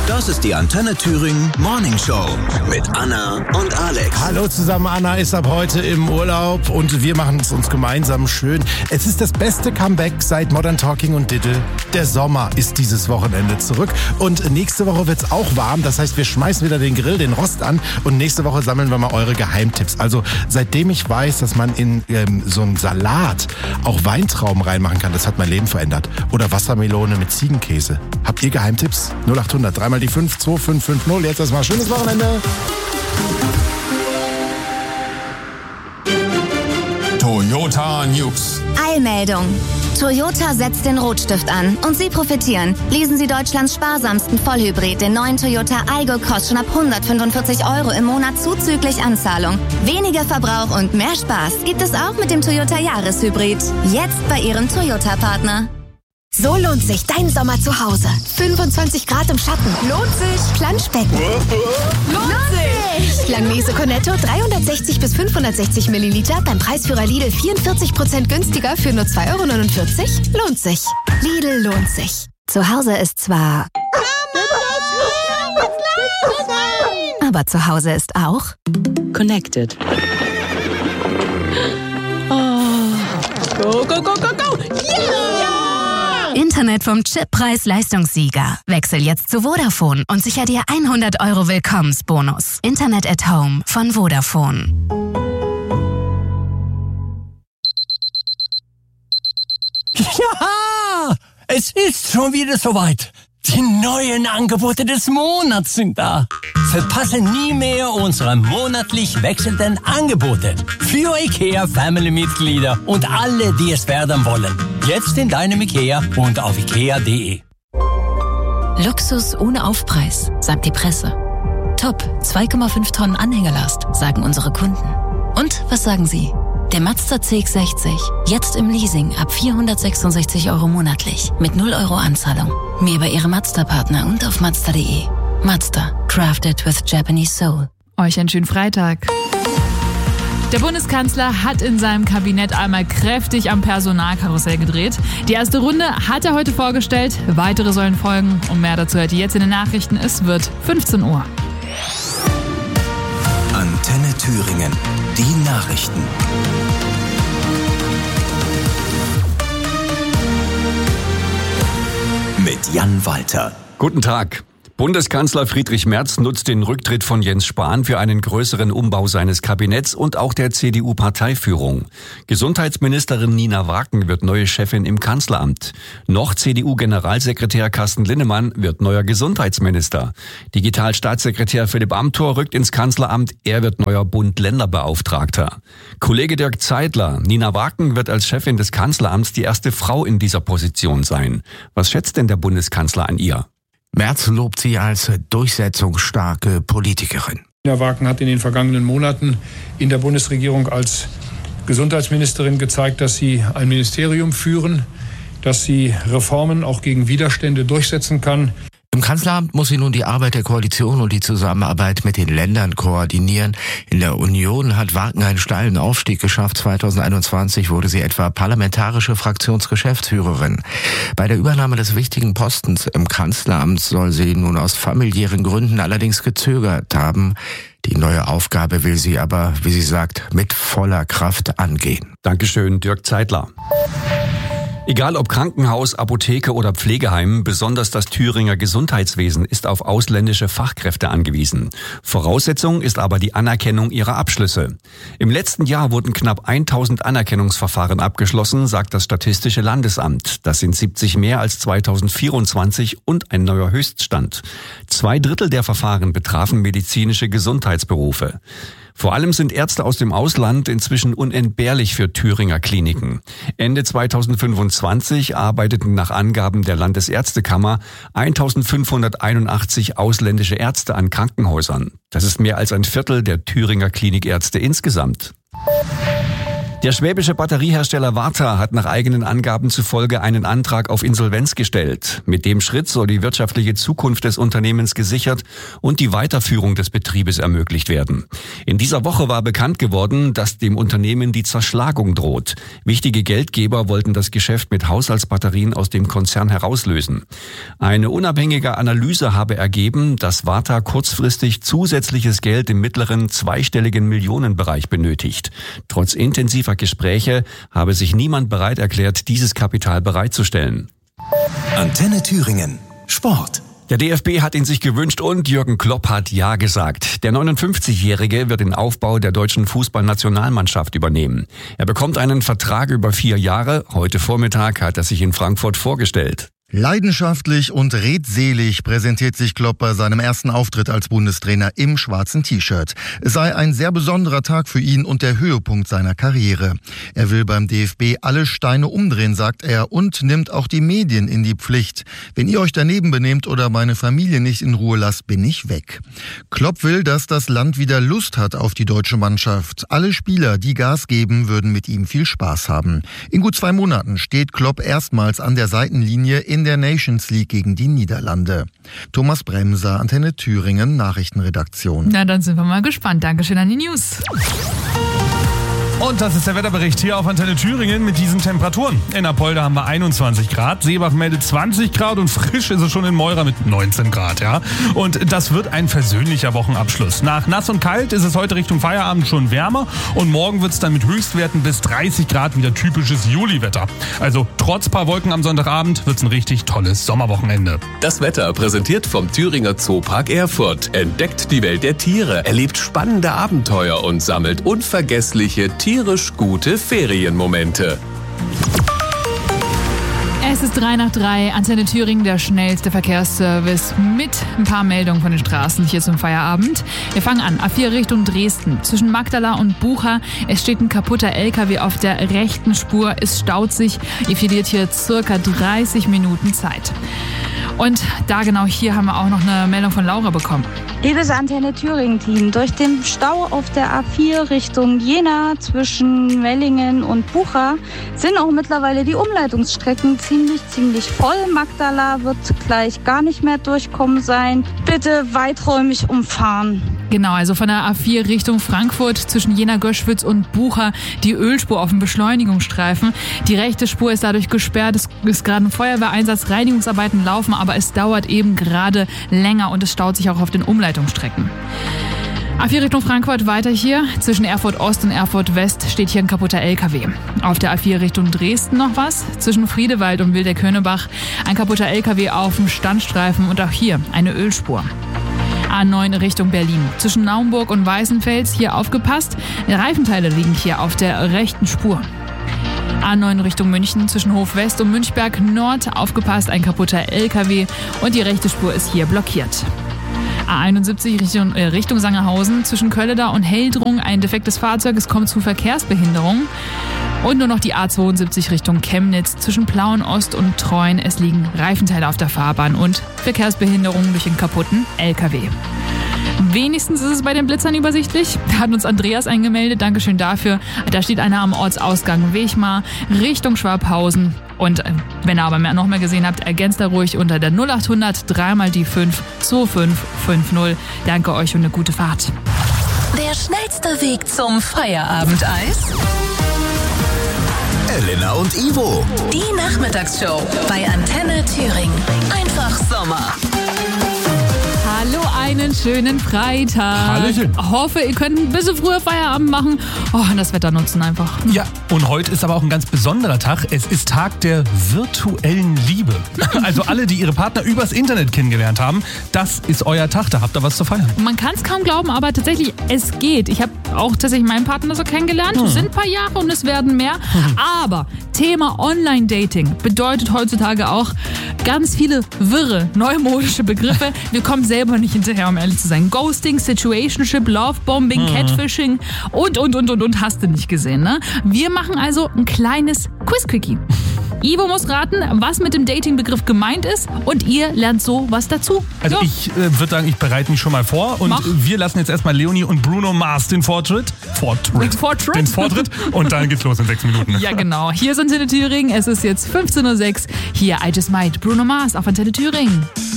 Das ist die Antenne Thüringen Morning Show mit Anna und Alex. Hallo zusammen, Anna ist ab heute im Urlaub und wir machen es uns gemeinsam schön. Es ist das beste Comeback seit Modern Talking und Diddle. Der Sommer ist dieses Wochenende zurück und nächste Woche wird es auch warm. Das heißt, wir schmeißen wieder den Grill, den Rost an und nächste Woche sammeln wir mal eure Geheimtipps. Also seitdem ich weiß, dass man in so einen Salat auch Weintrauben reinmachen kann, das hat mein Leben verändert. Oder Wassermelone mit Ziegenkäse. Habt ihr Geheimtipps? 0800, dreimal die 5, 2550. Jetzt erstmal schönes Wochenende. Toyota News. Eilmeldung. Toyota setzt den Rotstift an und Sie profitieren. Lesen Sie Deutschlands sparsamsten Vollhybrid, den neuen Toyota Aygo, kostet schon ab 145 € im Monat zuzüglich Anzahlung. Weniger Verbrauch und mehr Spaß gibt es auch mit dem Toyota Jahreshybrid. Jetzt bei Ihrem Toyota-Partner. So lohnt sich dein Sommer zu Hause. 25 Grad im Schatten. Lohnt sich. Planschbecken. Lohnt sich. Langnese Cornetto 360 bis 560 Milliliter beim Preisführer Lidl 44% günstiger für nur 2,49 €. Lohnt sich. Lidl lohnt sich. Zu Hause ist zwar... aber zu Hause ist auch... Connected. Oh. Go, go, go, go, go. Yeah! Internet vom Chip-Preis-Leistungssieger. Wechsel jetzt zu Vodafone und sicher dir 100 € Willkommensbonus. Internet at Home von Vodafone. Ja, es ist schon wieder soweit. Die neuen Angebote des Monats sind da. Verpasse nie mehr unsere monatlich wechselnden Angebote für IKEA-Family-Mitglieder und alle, die es werden wollen. Jetzt in deinem IKEA und auf ikea.de. Luxus ohne Aufpreis, sagt die Presse. Top, 2,5 Tonnen Anhängerlast, sagen unsere Kunden. Und was sagen Sie? Der Mazda CX-60, jetzt im Leasing ab 466 € monatlich, mit 0 € Anzahlung. Mehr bei Ihrem Mazda-Partner und auf Mazda.de. Mazda, crafted with Japanese soul. Euch einen schönen Freitag. Der Bundeskanzler hat in seinem Kabinett einmal kräftig am Personalkarussell gedreht. Die erste Runde hat er heute vorgestellt, weitere sollen folgen. Und mehr dazu hört ihr jetzt in den Nachrichten. Es wird 15 Uhr. Antenne Thüringen, die Nachrichten. Mit Jan Walter. Guten Tag. Bundeskanzler Friedrich Merz nutzt den Rücktritt von Jens Spahn für einen größeren Umbau seines Kabinetts und auch der CDU-Parteiführung. Gesundheitsministerin Nina Waken wird neue Chefin im Kanzleramt. Noch CDU-Generalsekretär Carsten Linnemann wird neuer Gesundheitsminister. Digitalstaatssekretär Philipp Amthor rückt ins Kanzleramt. Er wird neuer Bund-Länder-Beauftragter. Kollege Dirk Zeitler, Nina Waken wird als Chefin des Kanzleramts die erste Frau in dieser Position sein. Was schätzt denn der Bundeskanzler an ihr? Merz lobt sie als durchsetzungsstarke Politikerin. Nina Waken hat in den vergangenen Monaten in der Bundesregierung als Gesundheitsministerin gezeigt, dass sie ein Ministerium führen, dass sie Reformen auch gegen Widerstände durchsetzen kann. Im Kanzleramt muss sie nun die Arbeit der Koalition und die Zusammenarbeit mit den Ländern koordinieren. In der Union hat Waken einen steilen Aufstieg geschafft. 2021 wurde sie etwa parlamentarische Fraktionsgeschäftsführerin. Bei der Übernahme des wichtigen Postens im Kanzleramt soll sie nun aus familiären Gründen allerdings gezögert haben. Die neue Aufgabe will sie aber, wie sie sagt, mit voller Kraft angehen. Dankeschön, Dirk Zeitler. Egal ob Krankenhaus, Apotheke oder Pflegeheim, besonders das Thüringer Gesundheitswesen ist auf ausländische Fachkräfte angewiesen. Voraussetzung ist aber die Anerkennung ihrer Abschlüsse. Im letzten Jahr wurden knapp 1000 Anerkennungsverfahren abgeschlossen, sagt das Statistische Landesamt. Das sind 70 mehr als 2024 und ein neuer Höchststand. 2/3 der Verfahren betrafen medizinische Gesundheitsberufe. Vor allem sind Ärzte aus dem Ausland inzwischen unentbehrlich für Thüringer Kliniken. Ende 2025 arbeiteten nach Angaben der Landesärztekammer 1581 ausländische Ärzte an Krankenhäusern. Das ist mehr als ein Viertel der Thüringer Klinikärzte insgesamt. Der schwäbische Batteriehersteller Varta hat nach eigenen Angaben zufolge einen Antrag auf Insolvenz gestellt. Mit dem Schritt soll die wirtschaftliche Zukunft des Unternehmens gesichert und die Weiterführung des Betriebes ermöglicht werden. In dieser Woche war bekannt geworden, dass dem Unternehmen die Zerschlagung droht. Wichtige Geldgeber wollten das Geschäft mit Haushaltsbatterien aus dem Konzern herauslösen. Eine unabhängige Analyse habe ergeben, dass Varta kurzfristig zusätzliches Geld im mittleren zweistelligen Millionenbereich benötigt. Trotz intensiver Gespräche habe sich niemand bereit erklärt, dieses Kapital bereitzustellen. Antenne Thüringen. Sport. Der DFB hat ihn sich gewünscht und Jürgen Klopp hat Ja gesagt. Der 59-Jährige wird den Aufbau der deutschen Fußballnationalmannschaft übernehmen. Er bekommt einen Vertrag über 4 Jahre. Heute Vormittag hat er sich in Frankfurt vorgestellt. Leidenschaftlich und redselig präsentiert sich Klopp bei seinem ersten Auftritt als Bundestrainer im schwarzen T-Shirt. Es sei ein sehr besonderer Tag für ihn und der Höhepunkt seiner Karriere. Er will beim DFB alle Steine umdrehen, sagt er, und nimmt auch die Medien in die Pflicht. Wenn ihr euch daneben benehmt oder meine Familie nicht in Ruhe lasst, bin ich weg. Klopp will, dass das Land wieder Lust hat auf die deutsche Mannschaft. Alle Spieler, die Gas geben, würden mit ihm viel Spaß haben. In gut 2 Monaten steht Klopp erstmals an der Seitenlinie in der Nations League gegen die Niederlande. Thomas Bremser, Antenne Thüringen, Nachrichtenredaktion. Na, dann sind wir mal gespannt. Dankeschön an die News. Und das ist der Wetterbericht hier auf Antenne Thüringen mit diesen Temperaturen. In Apolda haben wir 21 Grad, Seebach meldet 20 Grad und frisch ist es schon in Meurer mit 19 Grad. Ja? Und das wird ein versöhnlicher Wochenabschluss. Nach nass und kalt ist es heute Richtung Feierabend schon wärmer und morgen wird es dann mit Höchstwerten bis 30 Grad wieder typisches Juliwetter. Also trotz paar Wolken am Sonntagabend wird es ein richtig tolles Sommerwochenende. Das Wetter präsentiert vom Thüringer Zoopark Erfurt. Entdeckt die Welt der Tiere, erlebt spannende Abenteuer und sammelt unvergessliche tierisch gute Ferienmomente. Es ist 3:03, Antenne Thüringen, der schnellste Verkehrsservice mit ein paar Meldungen von den Straßen hier zum Feierabend. Wir fangen an, A4 Richtung Dresden. Zwischen Magdala und Bucha, es steht ein kaputter LKW auf der rechten Spur. Es staut sich, ihr verliert hier circa 30 Minuten Zeit. Und da genau hier haben wir auch noch eine Meldung von Laura bekommen. Liebes Antenne Thüringen-Team, durch den Stau auf der A4 Richtung Jena zwischen Mellingen und Bucha sind auch mittlerweile die Umleitungsstrecken ziemlich voll. Magdala wird gleich gar nicht mehr durchkommen sein. Bitte weiträumig umfahren. Genau, also von der A4 Richtung Frankfurt zwischen Jena, Göschwitz und Bucha die Ölspur auf dem Beschleunigungsstreifen. Die rechte Spur ist dadurch gesperrt. Es ist gerade ein Feuerwehreinsatz, Reinigungsarbeiten laufen, aber es dauert eben gerade länger und es staut sich auch auf den Umleitungsstrecken. A4 Richtung Frankfurt weiter hier. Zwischen Erfurt Ost und Erfurt West steht hier ein kaputter LKW. Auf der A4 Richtung Dresden noch was. Zwischen Friedewald und Wildeckönebach ein kaputter LKW auf dem Standstreifen und auch hier eine Ölspur. A9 Richtung Berlin. Zwischen Naumburg und Weißenfels hier aufgepasst. Reifenteile liegen hier auf der rechten Spur. A9 Richtung München zwischen Hof West und Münchberg Nord aufgepasst, ein kaputter LKW und die rechte Spur ist hier blockiert. A71 Richtung Sangerhausen zwischen Kölledau und Heldrung ein defektes Fahrzeug, es kommt zu Verkehrsbehinderungen. Und nur noch die A72 Richtung Chemnitz zwischen Plauen Ost und Treuen. Es liegen Reifenteile auf der Fahrbahn und Verkehrsbehinderungen durch einen kaputten LKW. Wenigstens ist es bei den Blitzern übersichtlich. Da hat uns Andreas eingemeldet. Dankeschön dafür. Da steht einer am Ortsausgang Wechmar Richtung Schwabhausen. Und wenn ihr aber noch mehr gesehen habt, ergänzt da ruhig unter der 0800 3 mal die 5 2550. Danke euch und eine gute Fahrt. Der schnellste Weg zum Feierabendeis? Elena und Ivo. Die Nachmittagsshow bei Antenne Thüringen. Einfach Sommer. Hallo, einen schönen Freitag. Hallöchen. Hoffe, ihr könnt ein bisschen früher Feierabend machen und das Wetter nutzen einfach. Ja, und heute ist aber auch ein ganz besonderer Tag. Es ist Tag der virtuellen Liebe. Also alle, die ihre Partner übers Internet kennengelernt haben, das ist euer Tag, da habt ihr was zu feiern. Man kann es kaum glauben, aber tatsächlich, es geht. Ich habe auch tatsächlich meinen Partner so kennengelernt. Es sind ein paar Jahre und es werden mehr. Aber Thema Online-Dating bedeutet heutzutage auch ganz viele wirre, neumodische Begriffe. Wir kommen selber nicht hinterher, um ehrlich zu sein. Ghosting, Situationship, Lovebombing, Catfishing und hast du nicht gesehen, ne? Wir machen also ein kleines Quiz-Quickie. Ivo muss raten, was mit dem Dating-Begriff gemeint ist und ihr lernt so was dazu. Also ich würde sagen, ich bereite mich schon mal vor und wir lassen jetzt erstmal Leonie und Bruno Mars den Vortritt. Den Vortritt und dann geht's los in 6 Minuten. Ja genau, hier ist Antenne Thüringen, es ist jetzt 15:06 Uhr. Hier I Just Might, Bruno Mars auf Antenne Thüringen.